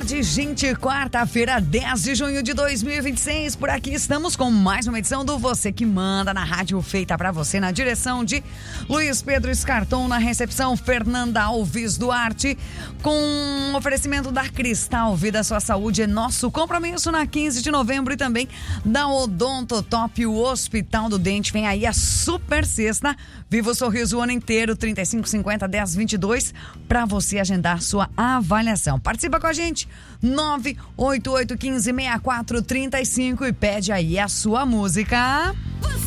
tarde, gente. Quarta-feira, 10 de junho de 2026. Por aqui estamos com mais uma edição do Você que Manda na rádio, feita pra você, na direção de Luiz Pedro Escarton, na recepção Fernanda Alves Duarte, com oferecimento da Cristal Vida. Sua saúde é nosso compromisso. Na 15 de novembro e também da Odontotop, o Hospital do Dente. Vem aí a super sexta. Viva o sorriso o ano inteiro, 3550-1022, pra você agendar sua avaliação. Participa com a gente, 988156435 e pede aí a sua música.